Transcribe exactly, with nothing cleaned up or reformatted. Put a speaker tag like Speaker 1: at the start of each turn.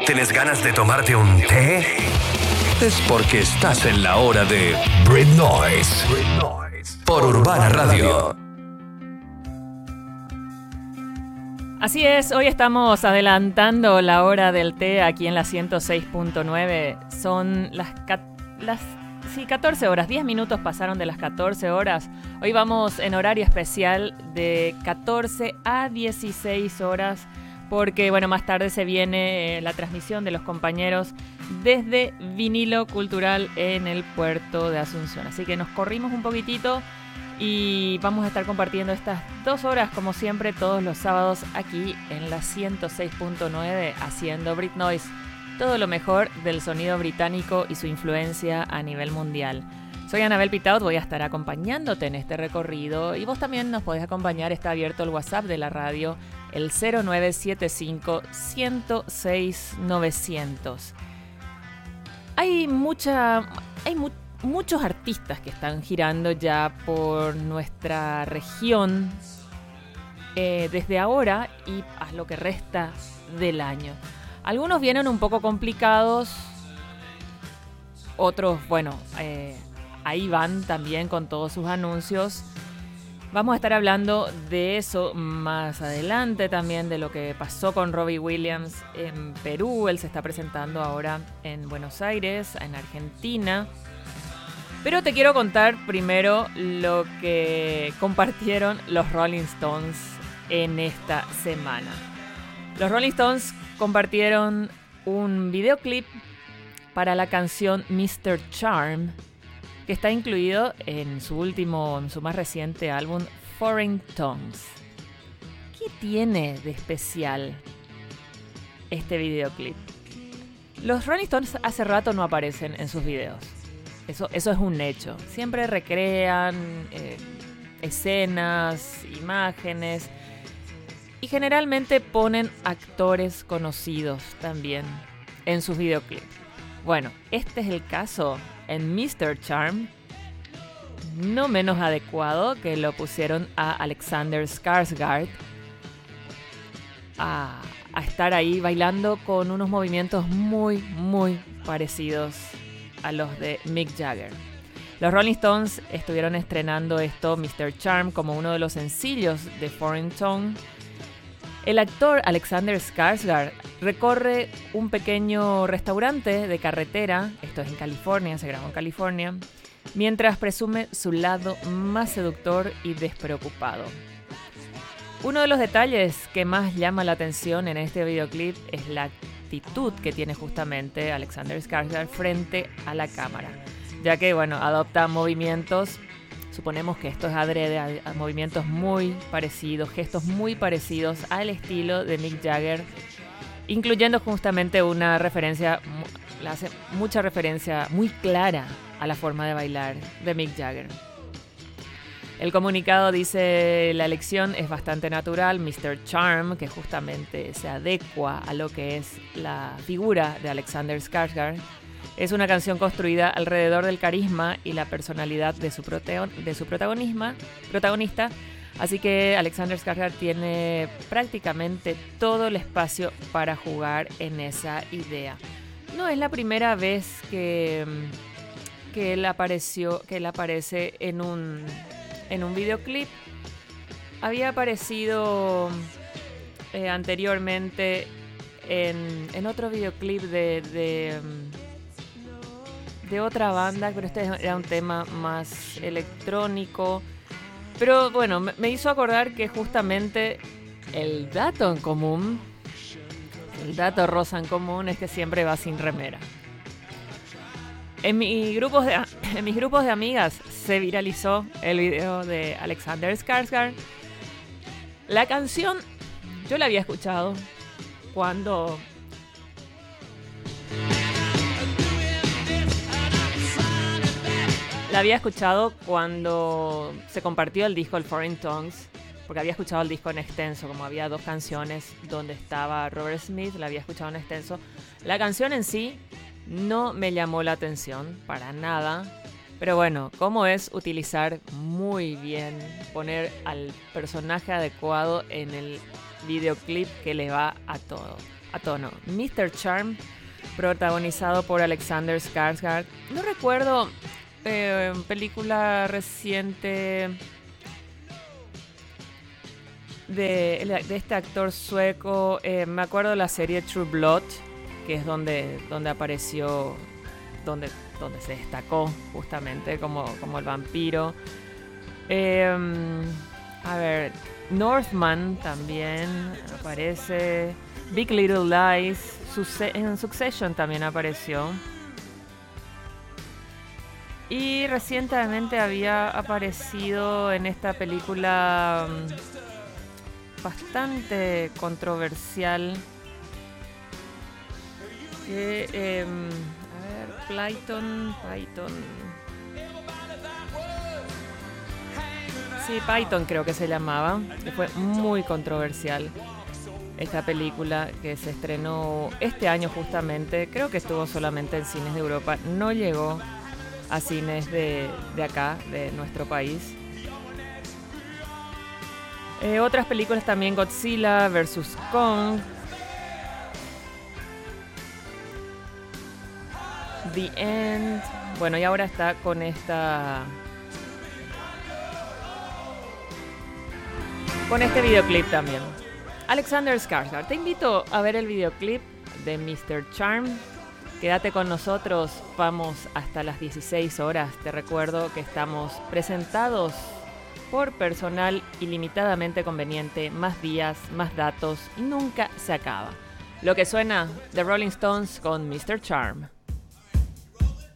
Speaker 1: ¿Tienes ganas de tomarte un té? Es porque estás en la hora de Brit Noise por Urbana Radio.
Speaker 2: Así es, hoy estamos adelantando la hora del té aquí en la ciento seis punto nueve. Son las, las sí, catorce horas, diez minutos pasaron de las catorce horas. Hoy vamos en horario especial de catorce a dieciséis horas. Porque, bueno, más tarde se viene la transmisión de los compañeros desde Vinilo Cultural en el puerto de Asunción. Así que nos corrimos un poquitito y vamos a estar compartiendo estas dos horas, como siempre, todos los sábados aquí en la ciento seis punto nueve, haciendo Brit Noise, todo lo mejor del sonido británico y su influencia a nivel mundial. Soy Anabel Pitaut, voy a estar acompañándote en este recorrido y vos también nos podés acompañar. Está abierto el WhatsApp de la radio, el cero nueve siete cinco, uno cero seis, nueve cero cero. Hay, mucha, hay mu- muchos artistas que están girando ya por nuestra región eh, desde ahora y a lo que resta del año. Algunos vienen un poco complicados, otros, bueno... Eh, Ahí van también con todos sus anuncios. Vamos a estar hablando de eso más adelante, también de lo que pasó con Robbie Williams en Perú. Él se está presentando ahora en Buenos Aires, en Argentina. Pero te quiero contar primero lo que compartieron los Rolling Stones en esta semana. Los Rolling Stones compartieron un videoclip para la canción mister Charm, que está incluido en su último, en su más reciente álbum, Foreign Tongues. ¿Qué tiene de especial este videoclip? Los Rolling Stones hace rato no aparecen en sus videos. Eso, eso es un hecho. Siempre recrean eh, escenas, imágenes, y generalmente ponen actores conocidos también en sus videoclips. Bueno, este es el caso en mister Charm, no menos adecuado que lo pusieron a Alexander Skarsgård a, a estar ahí bailando con unos movimientos muy, muy parecidos a los de Mick Jagger. Los Rolling Stones estuvieron estrenando esto, mister Charm, como uno de los sencillos de Foreign Tongue. El actor Alexander Skarsgård recorre un pequeño restaurante de carretera, esto es en California, se grabó en California, mientras presume su lado más seductor y despreocupado. Uno de los detalles que más llama la atención en este videoclip es la actitud que tiene justamente Alexander Skarsgård frente a la cámara, ya que, bueno, adopta movimientos. Suponemos que esto es adrede, a, a movimientos muy parecidos, gestos muy parecidos al estilo de Mick Jagger, incluyendo justamente una referencia, le hace mucha referencia muy clara a la forma de bailar de Mick Jagger. El comunicado dice: la elección es bastante natural, mister Charm, que justamente se adecua a lo que es la figura de Alexander Skarsgård. Es una canción construida alrededor del carisma y la personalidad de su, proteo- de su protagonismo, protagonista, así que Alexander Skarsgård tiene prácticamente todo el espacio para jugar en esa idea. No es la primera vez que, que, él, apareció, que él aparece en un, en un videoclip. Había aparecido eh, anteriormente en, en otro videoclip de... de de otra banda, pero este era un tema más electrónico. Pero bueno, me hizo acordar que justamente el dato en común, el dato rosa en común es que siempre va sin remera. En, mi grupos de, en mis grupos de amigas se viralizó el video de Alexander Skarsgård. La canción yo la había escuchado cuando... La había escuchado cuando se compartió el disco, el Foreign Tongues, porque había escuchado el disco en extenso, como había dos canciones donde estaba Robert Smith, la había escuchado en extenso. La canción en sí no me llamó la atención para nada, pero bueno, cómo es utilizar muy bien, poner al personaje adecuado en el videoclip que le va a todo. a tono. mister Charm, protagonizado por Alexander Skarsgård. No recuerdo eh, película reciente de, de este actor sueco. Eh, me acuerdo de la serie True Blood, que es donde, donde apareció, donde, donde se destacó justamente como, como el vampiro. Eh, a ver, Northman también aparece. Big Little Lies. En Succession también apareció. Y recientemente había aparecido en esta película um, bastante controversial. Que, eh, a ver, Python, Python. Sí, Python creo que se llamaba. Que fue muy controversial. Esta película que se estrenó este año justamente, creo que estuvo solamente en cines de Europa, no llegó a cines de, de acá, de nuestro país. Eh, otras películas también, Godzilla versus Kong, The End, bueno, y ahora está con esta... con este videoclip también. Alexander Skarsgård. Te invito a ver el videoclip de mister Charm. Quédate con nosotros, vamos hasta las dieciséis horas. Te recuerdo que estamos presentados por personal ilimitadamente conveniente, más días, más datos, nunca se acaba. Lo que suena, The Rolling Stones con mister Charm.